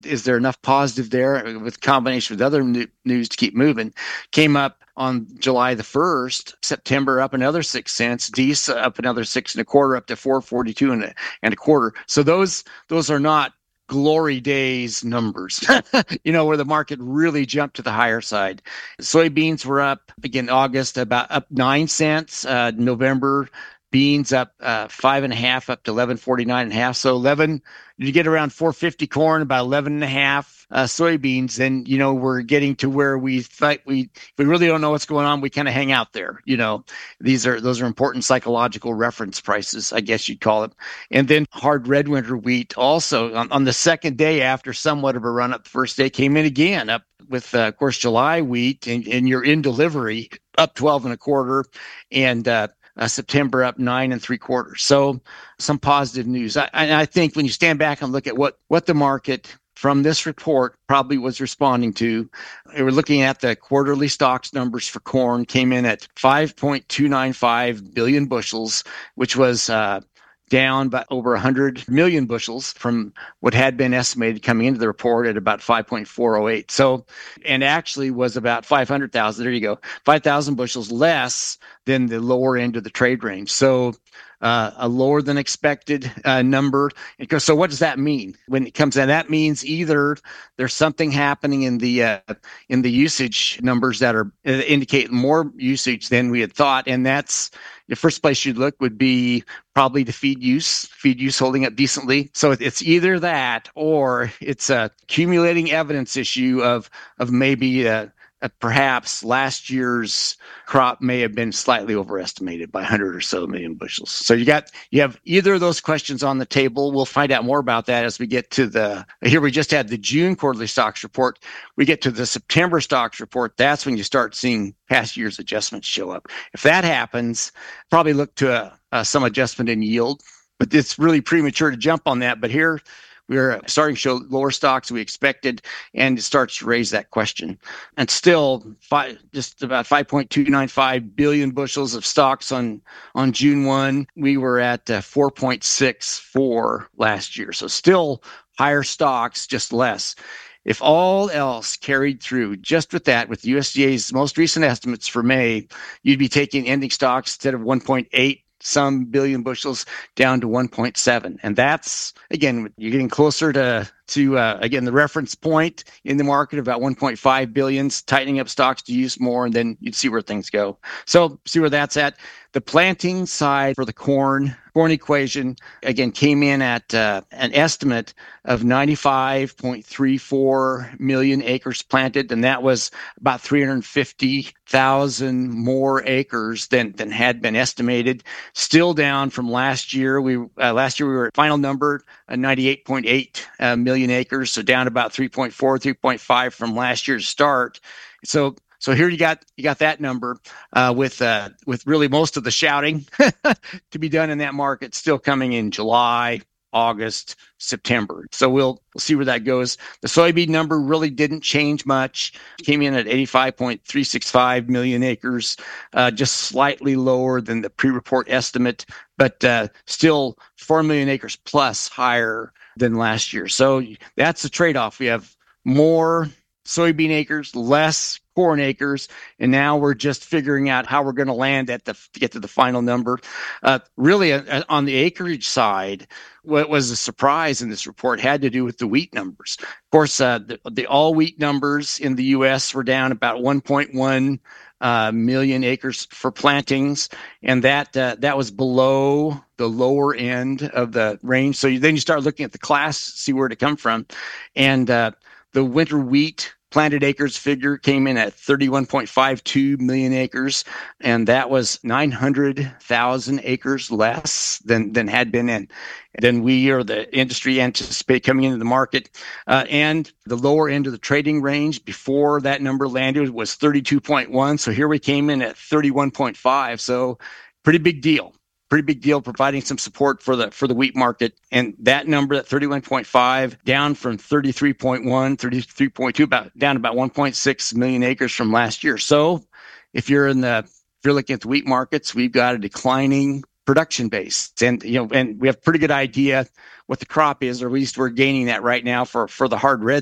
is there enough positive there with combination with other news to keep moving? Came up on July the 1st, September up another 6 cents, D's up another 6.25, up to 442 and a quarter. So those are not glory days numbers, where the market really jumped to the higher side. Soybeans were up again, August, about up 9 cents. November, beans up 5.5, up to 11.49.5. So 11, you get around 450 corn, about 11.5 soybeans. Then we're getting to where we thought if we really don't know what's going on, we kind of hang out there. Those are important psychological reference prices, I guess you'd call it. And then hard red winter wheat also on the second day after somewhat of a run up. The first day came in again up with of course July wheat and you're in delivery up 12.25 and September up 9.75. So some positive news. I think when you stand back and look at what the market from this report probably was responding to, they were looking at the quarterly stocks numbers for corn, came in at 5.295 billion bushels, which was down by over 100 million bushels from what had been estimated coming into the report at about 5.408. So, and actually was about 500,000, there you go, 5,000 bushels less than the lower end of the trade range. So a lower than expected number. So what does that mean? When it comes in, that means either there's something happening in the usage numbers that are indicate more usage than we had thought, and that's the first place you'd look would be probably the feed use holding up decently. So it's either that or it's a accumulating evidence issue of maybe perhaps last year's crop may have been slightly overestimated by 100 or so million bushels. So you have either of those questions on the table. We'll find out more about that as we get to here we just had the June quarterly stocks report. We get to the September stocks report. That's when you start seeing past year's adjustments show up. If that happens, probably look to some adjustment in yield, but it's really premature to jump on that. But here, we're starting to show lower stocks than we expected, and it starts to raise that question. And still, just about 5.295 billion bushels of stocks on June 1. We were at 4.64 last year. So still higher stocks, just less. If all else carried through, just with that, with USDA's most recent estimates for May, you'd be taking ending stocks instead of 1.8 some billion bushels down to 1.7. And that's, again, you're getting closer to again, the reference point in the market of about 1.5 billions, tightening up stocks to use more, and then you'd see where things go. So see where that's at. The planting side for the corn equation, again, came in at an estimate of 95.34 million acres planted, and that was about 350,000 more acres than had been estimated. Still down from last year. Last year we were at final number 98.8 million acres, so down about 3.4, 3.5 from last year's start. So here you got that number with really most of the shouting to be done in that market still coming in July, August, September. So we'll see where that goes. The soybean number really didn't change much. Came in at 85.365 million acres, just slightly lower than the pre-report estimate, but still 4 million acres plus higher than last year. So that's the trade-off. We have more soybean acres, less corn acres, and now we're just figuring out how we're going to land to get to the final number. Really, on the acreage side, what was a surprise in this report had to do with the wheat numbers. Of course, the all wheat numbers in the U.S. were down about 1.1 million acres for plantings, and that was below the lower end of the range. So then you start looking at the class, see where to come from, and the winter wheat planted acres figure came in at 31.52 million acres, and that was 900,000 acres less than had been in. Than we or the industry anticipate coming into the market. And the lower end of the trading range before that number landed was 32.1. So here we came in at 31.5. So pretty big deal. Pretty big deal, providing some support for the wheat market. And that number at 31.5, down from 33.1, 33.2, down about 1.6 million acres from last year. So if you're looking at the wheat markets, we've got a declining production base. And and we have a pretty good idea what the crop is, or at least we're gaining that right now for the hard red